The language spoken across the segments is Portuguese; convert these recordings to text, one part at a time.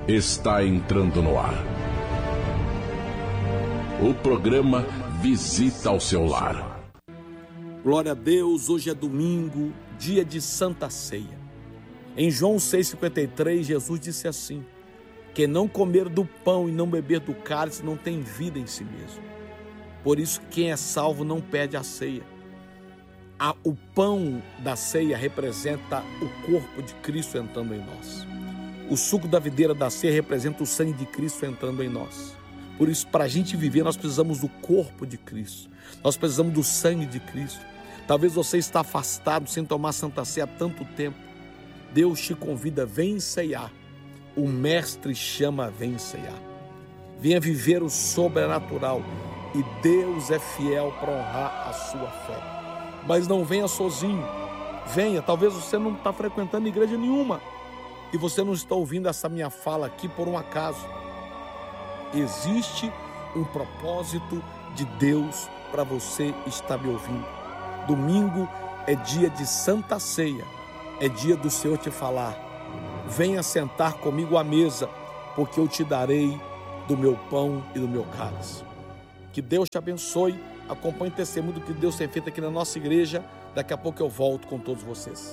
está entrando no ar. O programa Visita ao Seu Lar. Glória a Deus, hoje é domingo, dia de Santa Ceia. Em João 6,53, Jesus disse assim: quem não comer do pão e não beber do cálice não tem vida em si mesmo. Por isso, quem é salvo não perde a ceia. O pão da ceia representa o corpo de Cristo entrando em nós. O suco da videira da ceia representa o sangue de Cristo entrando em nós. Por isso, para a gente viver, nós precisamos do corpo de Cristo. Nós precisamos do sangue de Cristo. Talvez você está afastado sem tomar Santa Ceia há tanto tempo. Deus te convida, vem ceiar. O Mestre chama, vem ceiar. Venha viver o sobrenatural. E Deus é fiel para honrar a sua fé. Mas não venha sozinho. Venha, talvez você não está frequentando igreja nenhuma. E você não está ouvindo essa minha fala aqui por um acaso. Existe um propósito de Deus para você estar me ouvindo. Domingo é dia de Santa Ceia. É dia do Senhor te falar: venha sentar comigo à mesa, porque eu te darei do meu pão e do meu cálice. Que Deus te abençoe. Acompanhe o testemunho do que Deus tem feito aqui na nossa igreja. Daqui a pouco eu volto com todos vocês.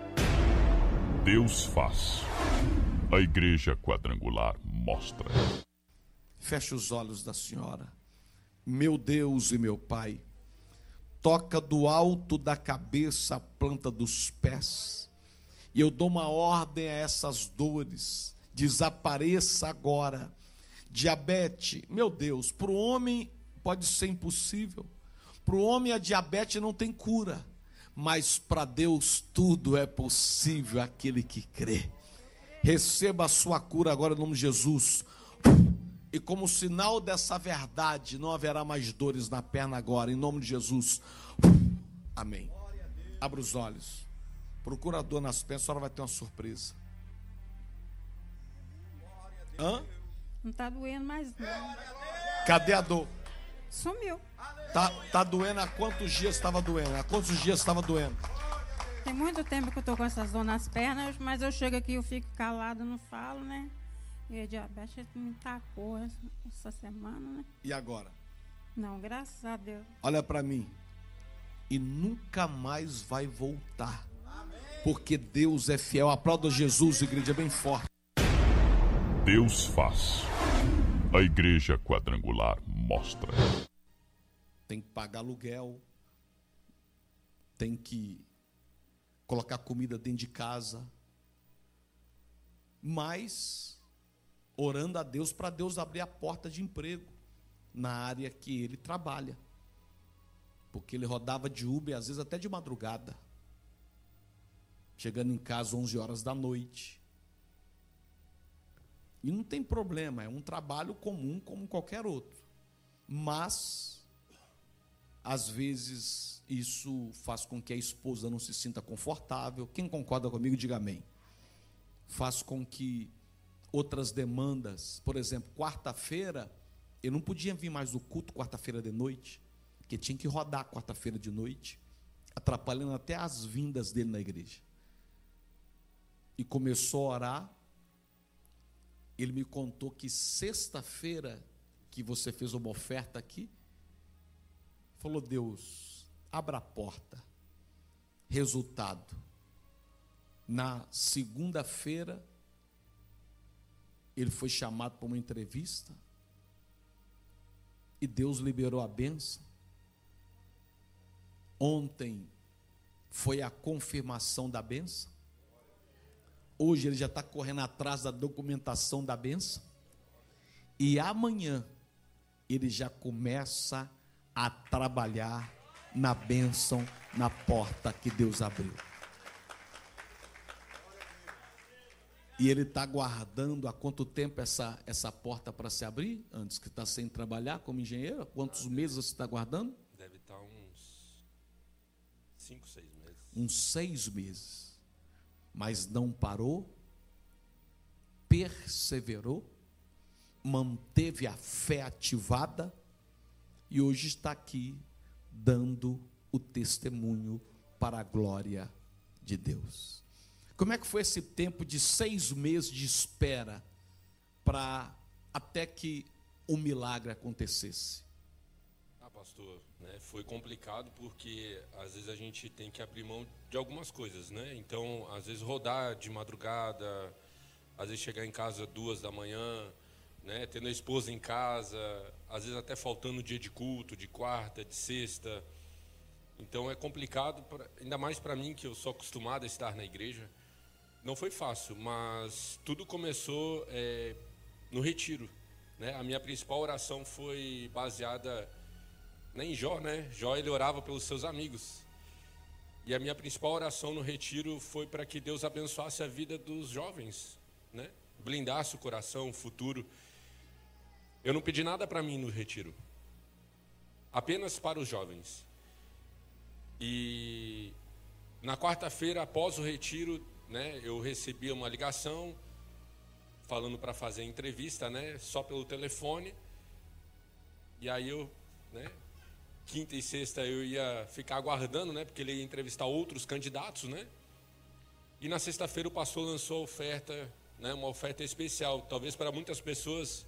Deus faz. A Igreja Quadrangular mostra. Feche os olhos da senhora. Meu Deus e meu Pai, toca do alto da cabeça a planta dos pés. E eu dou uma ordem a essas dores. Desapareça agora. Diabetes, meu Deus, para o homem pode ser impossível. Para o homem a diabetes não tem cura. Mas para Deus tudo é possível, aquele que crê. Receba a sua cura agora em nome de Jesus. E como sinal dessa verdade, não haverá mais dores na perna agora, em nome de Jesus. Amém. Abra os olhos. Procura a dor nas pernas, a senhora vai ter uma surpresa. Hã? Não está doendo mais não. Cadê a dor? Sumiu. Tá doendo? Há quantos dias estava doendo? Há quantos dias estava doendo? Tem muito tempo que eu estou com essas dores nas pernas, mas eu chego aqui e eu fico calado, não falo, né? E a diabetes me tacou essa semana, né? E agora? Não, graças a Deus. Olha para mim. E nunca mais vai voltar. Porque Deus é fiel. Aplauda Jesus, igreja, bem forte. Deus faz. A Igreja Quadrangular mostra. Tem que pagar aluguel. Tem que colocar comida dentro de casa. Mas orando a Deus para Deus abrir a porta de emprego na área que ele trabalha. Porque ele rodava de Uber, às vezes até de madrugada. Chegando em casa 11 horas da noite. E não tem problema, é um trabalho comum como qualquer outro. Mas, às vezes, isso faz com que a esposa não se sinta confortável. Quem concorda comigo, diga amém. Faz com que outras demandas, por exemplo, quarta-feira, eu não podia vir mais do culto quarta-feira de noite, porque tinha que rodar quarta-feira de noite, atrapalhando até as vindas dele na igreja. E começou a orar. Ele me contou que sexta-feira que você fez uma oferta aqui, falou: Deus, abra a porta. Resultado, na segunda-feira, ele foi chamado para uma entrevista e Deus liberou a bênção. Ontem foi a confirmação da bênção. Hoje ele já está correndo atrás da documentação da bênção. E amanhã ele já começa a trabalhar na bênção, na porta que Deus abriu. E ele está aguardando há quanto tempo essa porta para se abrir? Antes que está sem trabalhar como engenheiro? Há quantos meses você está aguardando? Deve estar uns 5, 6 meses. Uns 6 meses. Mas não parou, perseverou, manteve a fé ativada e hoje está aqui dando o testemunho para a glória de Deus. Como é que foi esse tempo de 6 meses de espera para até que o milagre acontecesse? Pastor, né, foi complicado porque às vezes a gente tem que abrir mão de algumas coisas, né? Então, às vezes rodar de madrugada, às vezes chegar em casa 2 da manhã, né, tendo a esposa em casa, às vezes até faltando dia de culto, de quarta, de sexta. Então é complicado, ainda mais para mim que eu sou acostumado a estar na igreja. Não foi fácil, mas tudo começou no retiro, né? A minha principal oração foi baseada em Jó, né? Jó, ele orava pelos seus amigos. E a minha principal oração no retiro foi para que Deus abençoasse a vida dos jovens, né? Blindasse o coração, o futuro. Eu não pedi nada para mim no retiro, apenas para os jovens. E na quarta-feira, após o retiro, né, eu recebi uma ligação falando para fazer a entrevista, né, só pelo telefone. E aí eu, né, quinta e sexta eu ia ficar aguardando, né, porque ele ia entrevistar outros candidatos, né? E na sexta-feira o pastor lançou a oferta, né, uma oferta especial. Talvez para muitas pessoas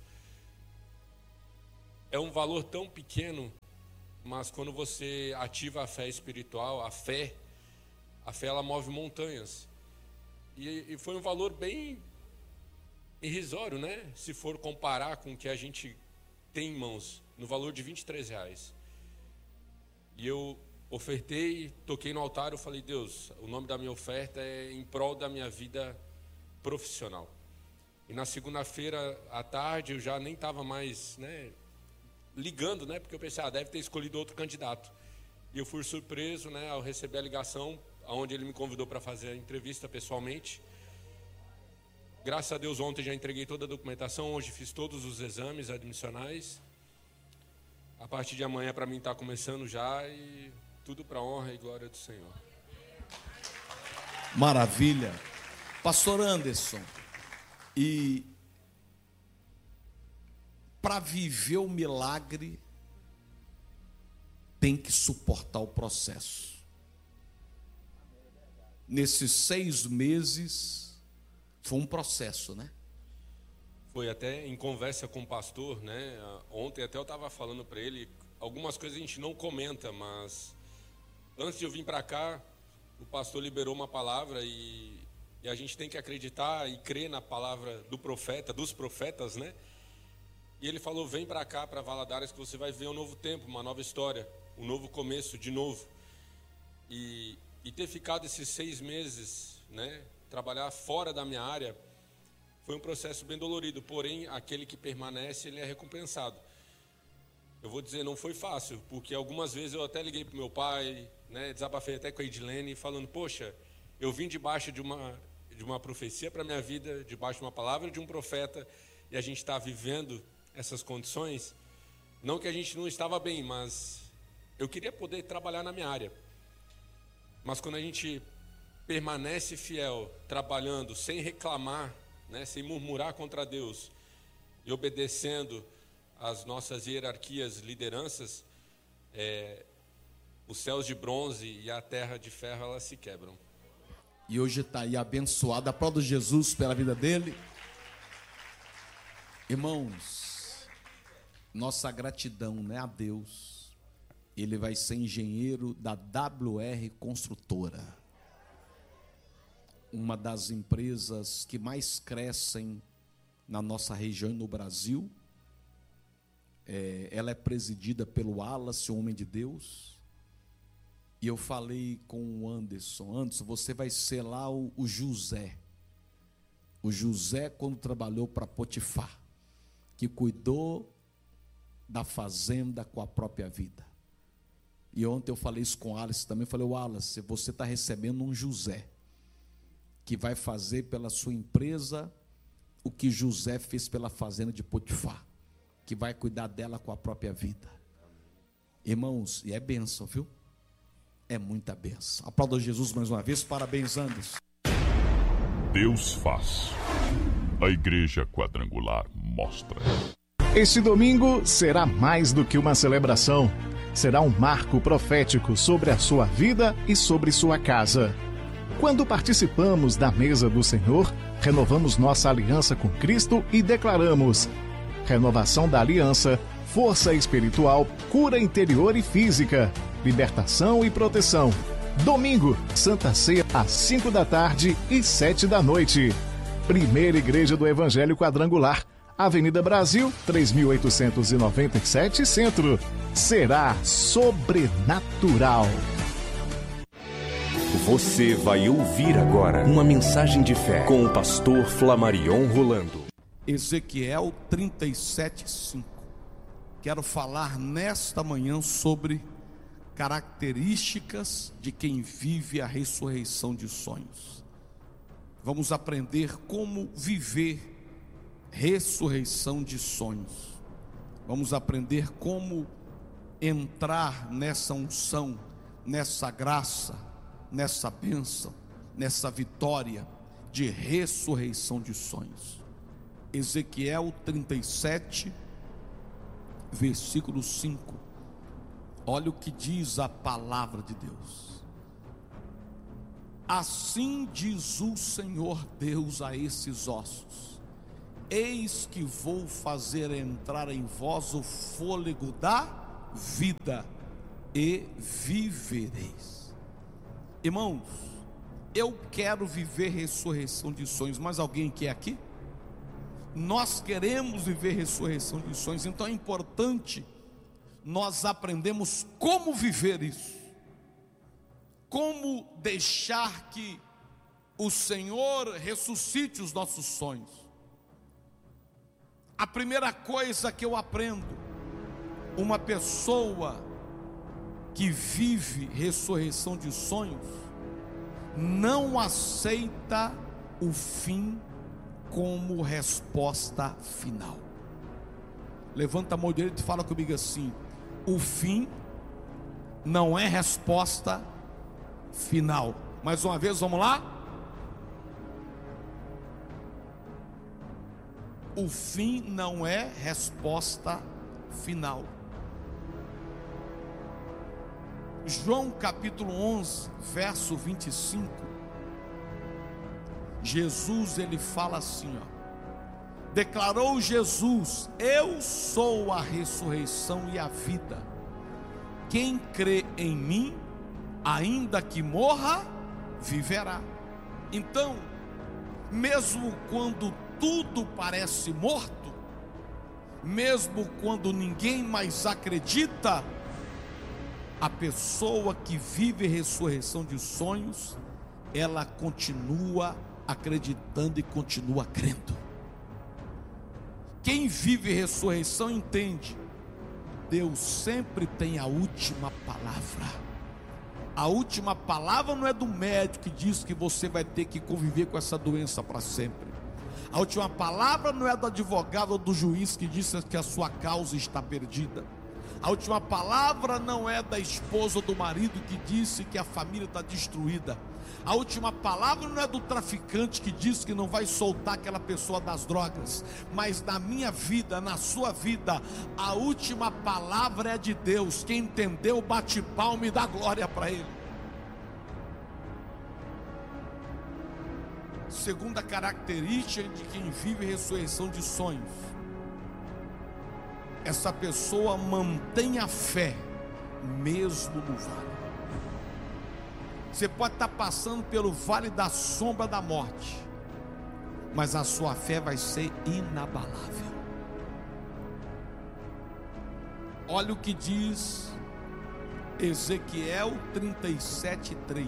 é um valor tão pequeno, mas quando você ativa a fé espiritual, a fé ela move montanhas. E foi um valor bem irrisório, né? Se for comparar com o que a gente tem em mãos, no valor de R$23. E eu ofertei, toquei no altar, eu falei, Deus, o nome da minha oferta é em prol da minha vida profissional. E na segunda-feira à tarde eu já nem estava mais, né, ligando, né, porque eu pensei, deve ter escolhido outro candidato. E eu fui surpreso, né, ao receber a ligação, onde ele me convidou para fazer a entrevista pessoalmente. Graças a Deus ontem já entreguei toda a documentação, hoje fiz todos os exames admissionais. A partir de amanhã para mim está começando já e tudo para a honra e glória do Senhor. Maravilha. Pastor Anderson, e para viver o milagre tem que suportar o processo. Nesses 6 meses foi um processo, né? Foi até em conversa com o pastor, né? Ontem até eu estava falando para ele, algumas coisas a gente não comenta, mas antes de eu vir para cá, o pastor liberou uma palavra e a gente tem que acreditar e crer na palavra do profeta, dos profetas, né? E ele falou, vem para cá, para Valadares, que você vai ver um novo tempo, uma nova história, um novo começo de novo. E ter ficado esses 6 meses, né? Trabalhar fora da minha área, foi um processo bem dolorido, porém, aquele que permanece, ele é recompensado. Eu vou dizer, não foi fácil, porque algumas vezes eu até liguei para o meu pai, né, desabafei até com a Edilene, falando, poxa, eu vim debaixo de uma profecia para a minha vida, debaixo de uma palavra de um profeta, e a gente está vivendo essas condições. Não que a gente não estava bem, mas eu queria poder trabalhar na minha área. Mas quando a gente permanece fiel, trabalhando, sem reclamar, né, sem murmurar contra Deus e obedecendo às nossas hierarquias, lideranças, os céus de bronze e a terra de ferro, elas se quebram. E hoje está aí abençoado, aplaudo Jesus pela vida dele. Irmãos, nossa gratidão, né, a Deus. Ele vai ser engenheiro da WR Construtora, uma das empresas que mais crescem na nossa região e no Brasil. Ela é presidida pelo Wallace, homem de Deus. E eu falei com o Anderson, você vai ser lá o José. O José, quando trabalhou para Potifar, que cuidou da fazenda com a própria vida. E ontem eu falei isso com o Wallace também, falei, Wallace, você está recebendo um José, que vai fazer pela sua empresa o que José fez pela fazenda de Potifar, que vai cuidar dela com a própria vida. Irmãos, e é bênção, viu? É muita bênção. Aplauda Jesus mais uma vez, parabéns, Anderson. Deus faz. A Igreja Quadrangular mostra. Este domingo será mais do que uma celebração. Será um marco profético sobre a sua vida e sobre sua casa. Quando participamos da mesa do Senhor, renovamos nossa aliança com Cristo e declaramos: renovação da aliança, força espiritual, cura interior e física, libertação e proteção. Domingo, Santa Ceia às 5 da tarde e 7 da noite. Primeira Igreja do Evangelho Quadrangular, Avenida Brasil, 3897, Centro. Será sobrenatural. Você vai ouvir agora uma mensagem de fé com o pastor Flamarion Rolando. Ezequiel 37:5. Quero falar nesta manhã sobre características de quem vive a ressurreição de sonhos. Vamos aprender como viver ressurreição de sonhos. Vamos aprender como entrar nessa unção, nessa graça, nessa bênção, nessa vitória de ressurreição de sonhos. Ezequiel 37, versículo 5. Olha o que diz a palavra de Deus. Assim diz o Senhor Deus a esses ossos: eis que vou fazer entrar em vós o fôlego da vida, e vivereis. Irmãos, eu quero viver ressurreição de sonhos. Mas alguém quer aqui? Nós queremos viver ressurreição de sonhos. Então é importante nós aprendermos como viver isso, como deixar que o Senhor ressuscite os nossos sonhos. A primeira coisa que eu aprendo: uma pessoa que vive ressurreição de sonhos não aceita o fim como resposta final. Levanta a mão direita e fala comigo assim: o fim não é resposta final. Mais uma vez, vamos lá? O fim não é resposta final. João capítulo 11, verso 25. Jesus, ele fala assim, ó: declarou Jesus: eu sou a ressurreição e a vida. Quem crê em mim, ainda que morra, viverá. Então, mesmo quando tudo parece morto, mesmo quando ninguém mais acredita, a pessoa que vive ressurreição de sonhos, ela continua acreditando e continua crendo. Quem vive ressurreição entende: Deus sempre tem a última palavra. A última palavra não é do médico que diz que você vai ter que conviver com essa doença para sempre. A última palavra não é do advogado ou do juiz que diz que a sua causa está perdida. A última palavra não é da esposa ou do marido que disse que a família está destruída. A última palavra não é do traficante que diz que não vai soltar aquela pessoa das drogas. Mas na minha vida, na sua vida, a última palavra é de Deus. Quem entendeu, bate palma e dá glória para Ele. Segunda característica de quem vive ressurreição de sonhos: essa pessoa mantém a fé mesmo no vale. Você pode estar passando pelo vale da sombra da morte, mas a sua fé vai ser inabalável. Olha o que diz Ezequiel 37:3.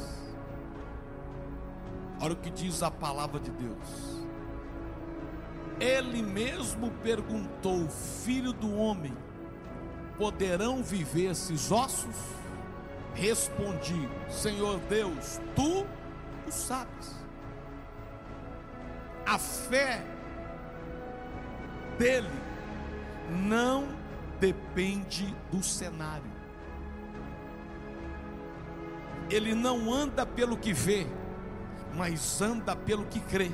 Olha o que diz a palavra de Deus. Ele mesmo perguntou: filho do homem, poderão viver esses ossos? Respondi: Senhor Deus, tu o sabes. A fé dele não depende do cenário. Ele não anda pelo que vê, mas anda pelo que crê.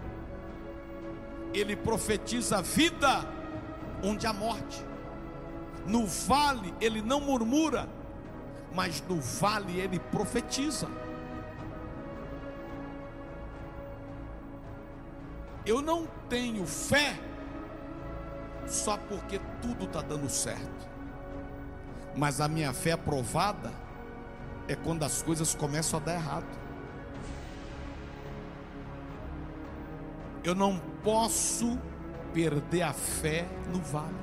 Ele profetiza vida onde há morte. No vale ele não murmura, mas no vale ele profetiza. Eu não tenho fé só porque tudo está dando certo. Mas a minha fé aprovada é quando as coisas começam a dar errado. Eu não posso perder a fé no vale.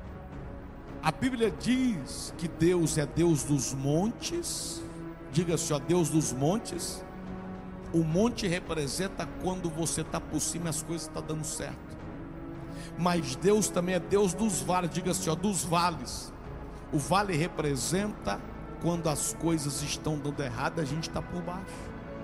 A Bíblia diz que Deus é Deus dos montes. Diga-se, ó, Deus dos montes. O monte representa quando você está por cima e as coisas estão dando certo. Mas Deus também é Deus dos vales. Diga-se, ó, dos vales. O vale representa quando as coisas estão dando errado, a gente está por baixo.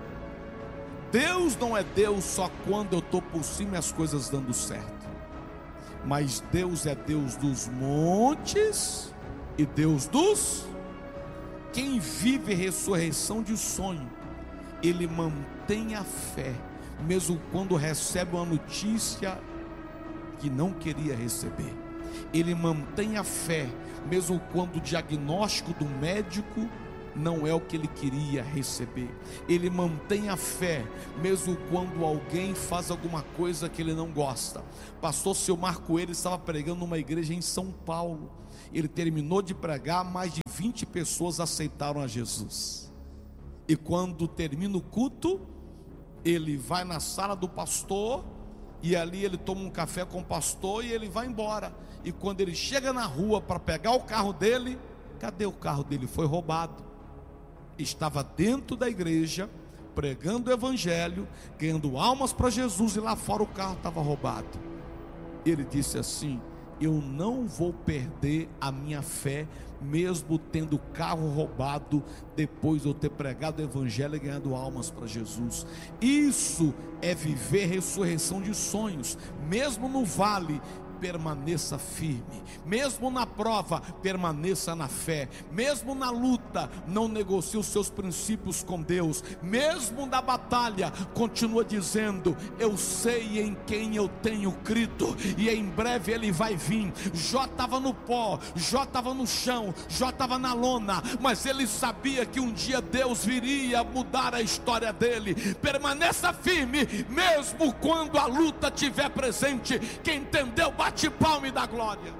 Deus não é Deus só quando eu estou por cima e as coisas dando certo. Mas Deus é Deus dos montes e Deus dos... Quem vive ressurreição de sonho, ele mantém a fé, mesmo quando recebe uma notícia que não queria receber. Ele mantém a fé, mesmo quando o diagnóstico do médico não é o que ele queria receber. Ele mantém a fé, mesmo quando alguém faz alguma coisa que ele não gosta. Pastor Silmar Coelho estava pregando numa igreja em São Paulo. Ele terminou de pregar, mais de 20 pessoas aceitaram a Jesus. E quando termina o culto, ele vai na sala do pastor, e ali ele toma um café com o pastor e ele vai embora. E quando ele chega na rua para pegar o carro dele, cadê o carro dele? Foi roubado. Estava dentro da igreja, pregando o evangelho, ganhando almas para Jesus, e lá fora o carro estava roubado. Ele disse assim: eu não vou perder a minha fé, mesmo tendo o carro roubado, depois de eu ter pregado o evangelho e ganhado almas para Jesus. Isso é viver ressurreição de sonhos. Mesmo no vale, permaneça firme. Mesmo na prova, permaneça na fé. Mesmo na luta, não negocie os seus princípios com Deus. Mesmo na batalha, continua dizendo: eu sei em quem eu tenho crido, e em breve ele vai vir. Jó estava no pó, Jó estava no chão, Jó estava na lona, mas ele sabia que um dia Deus viria mudar a história dele. Permaneça firme, mesmo quando a luta estiver presente. Quem entendeu, bate palma e dá glória.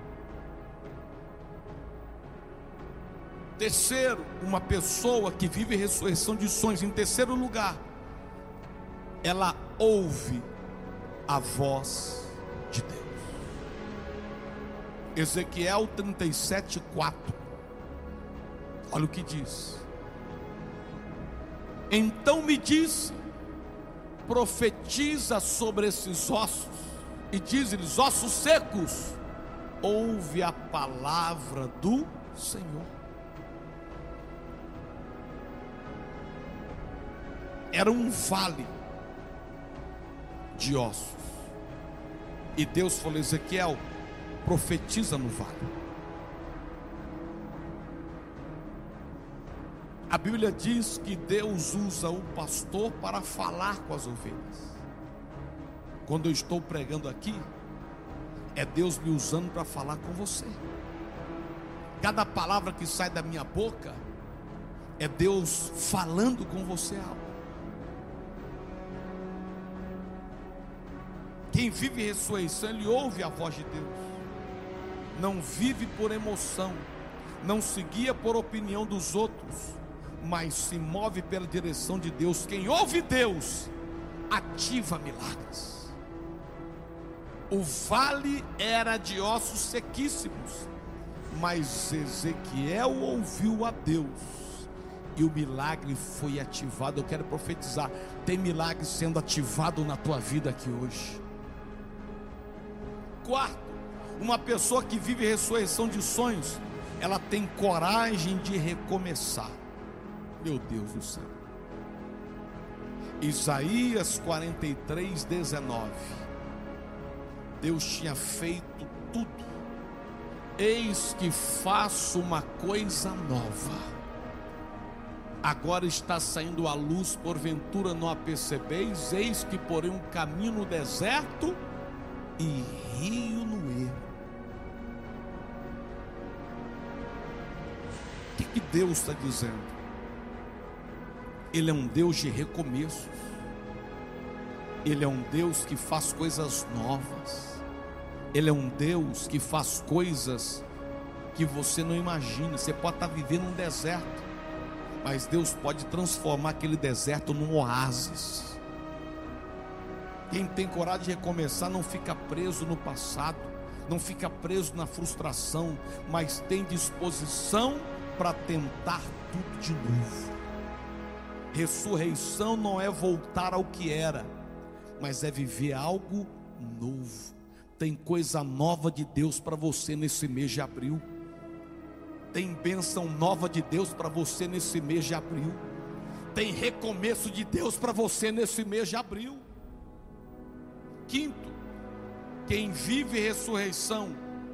Terceiro, uma pessoa que vive ressurreição de sonhos, em terceiro lugar, ela ouve a voz de Deus. Ezequiel 37:4. Olha o que diz: então me disse, profetiza sobre esses ossos, e diz-lhes: ossos secos, ouve a palavra do Senhor. Era um vale de ossos, e Deus falou: Ezequiel, profetiza no vale. A Bíblia diz que Deus usa o pastor para falar com as ovelhas. Quando eu estou pregando aqui, é Deus me usando para falar com você. Cada palavra que sai da minha boca é Deus falando com você algo. Quem vive ressurreição, ele ouve a voz de Deus. Não vive por emoção, não se guia por opinião dos outros, mas se move pela direção de Deus. Quem ouve Deus, ativa milagres. O vale era de ossos sequíssimos, mas Ezequiel ouviu a Deus e o milagre foi ativado. Eu quero profetizar: tem milagre sendo ativado na tua vida aqui hoje. Quarto, uma pessoa que vive ressurreição de sonhos, ela tem coragem de recomeçar. Meu Deus do céu. Isaías 43:19. Deus tinha feito tudo. Eis que faço uma coisa nova. Agora está saindo a luz, porventura não a percebeis? Eis que porém um caminho no deserto e rio no ermo. O que Deus está dizendo? Ele é um Deus de recomeços. Ele é um Deus que faz coisas novas. Ele é um Deus que faz coisas que você não imagina. Você pode estar vivendo um deserto, mas Deus pode transformar aquele deserto num oásis. Quem tem coragem de recomeçar não fica preso no passado, não fica preso na frustração, mas tem disposição para tentar tudo de novo. Ressurreição não é voltar ao que era, mas é viver algo novo. Tem coisa nova de Deus para você nesse mês de abril. Tem bênção nova de Deus para você nesse mês de abril. Tem recomeço de Deus para você nesse mês de abril. Quinto, quem vive ressurreição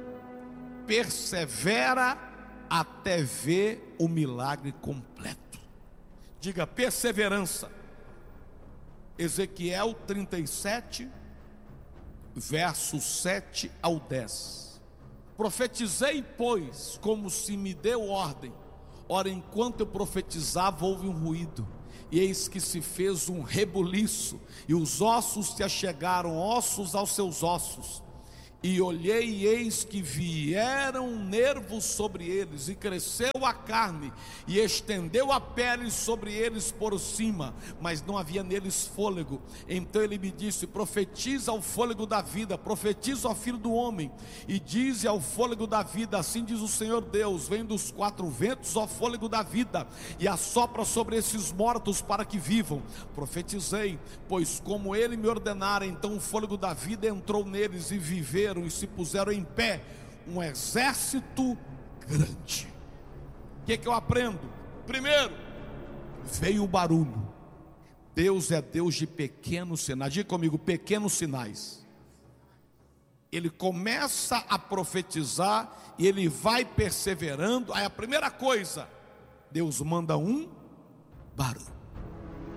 persevera até ver o milagre completo. Diga perseverança. Ezequiel 37, versos 7 ao 10. Profetizei, pois, como se me deu ordem. Ora, enquanto eu profetizava, houve um ruído, e eis que se fez um rebuliço, e os ossos se achegaram, ossos aos seus ossos. E olhei, e eis que vieram nervos sobre eles, e cresceu a carne, e estendeu a pele sobre eles por cima, mas não havia neles fôlego. Então ele me disse: profetiza ao fôlego da vida, profetiza ao filho do homem, e dize ao fôlego da vida: assim diz o Senhor Deus, vem dos quatro ventos, ó fôlego da vida, e assopra sobre esses mortos para que vivam. Profetizei, pois como ele me ordenara, então o fôlego da vida entrou neles, e viveram, e se puseram em pé um exército grande. O que eu aprendo? Primeiro, veio o barulho. Deus é Deus de pequenos sinais. Diga comigo, pequenos sinais. Ele começa a profetizar e ele vai perseverando. Aí a primeira coisa, Deus manda um barulho.